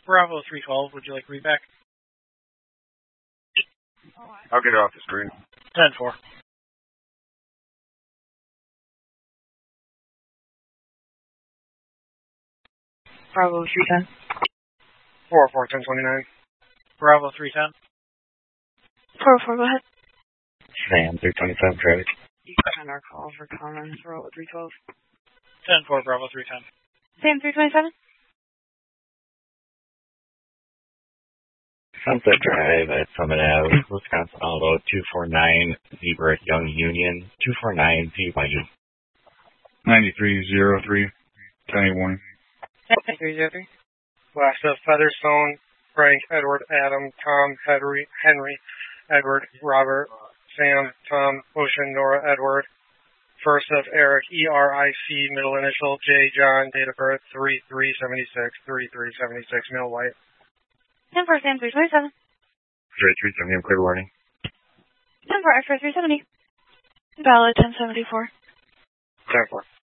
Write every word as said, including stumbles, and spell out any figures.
Bravo three twelve, would you like readback? I'll get it off the screen. ten four. Bravo three ten. four four ten twenty-nine. Bravo three ten. four four, go ahead. Sam three twenty-seven, traffic. You can our call for comments for three twelve. ten four, Bravo three ten. Sam three twenty-seven. Sunset Drive at Summit Ave, Wisconsin Auto, two four nine, Zebra Young Union, two four nine Z Y U. ninety-three oh three, ten one. ninety-three oh three. West of Featherstone, Frank, Edward, Adam, Tom, Henry, Henry, Edward, Robert, Sam, Tom, Ocean, Nora, Edward. First of Eric, E R I C, middle initial, J, John, date of birth, three three seventy-six, three three seventy-six, Mill White. ten four, Sam three twenty-seven. three three seventy, clear warning. ten four, X-ray three seventy. Valid ten seventy-four. ten four.